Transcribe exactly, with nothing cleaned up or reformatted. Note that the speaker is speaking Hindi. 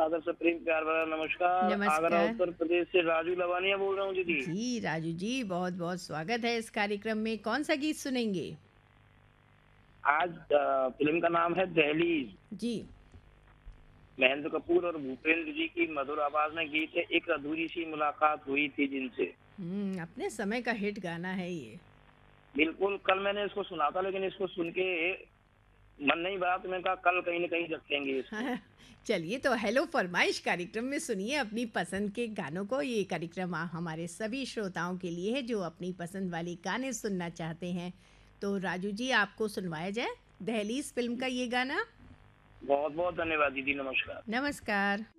सादर से प्रेम प्यार भरा नमस्कार। आगरा नमस्कार। उत्तर प्रदेश से राजू लवानिया बोल रहा हूँ दीदी। जी, राजू जी, बहुत-बहुत स्वागत है इस कार्यक्रम में। कौन-सा गीत सुनेंगे? आज अ, फ़िल्म का नाम है दहलीज़। जी। महेंद्र कपूर और भूपेंद्र जी की मधुर आवाज़ में गीत है, एक अधूरी-सी मुलाकात हुई थी जिनसे। हुँ, अपने समय का हिट गाना है ये। बिल्कुल, कल मैंने इसको सुना था लेकिन इसको सुन के मन नहीं भरा तो मैंने कहा कल कहीं न कहीं रखेंगे इसको। चलिए तो हेलो फरमाइश कार्यक्रम में सुनिए अपनी पसंद के गानों को। ये कार्यक्रम अ, हमारे सभी श्रोताओं के लिए है जो अपनी पसंद वाले गाने सुनना चाहते हैं। तो राजू जी आपको सुनवाया जाए दहलीज़ फ़िल्म का ये गाना? बहुत-बहुत धन्यवाद दीदी, नमस्कार। नमस्कार।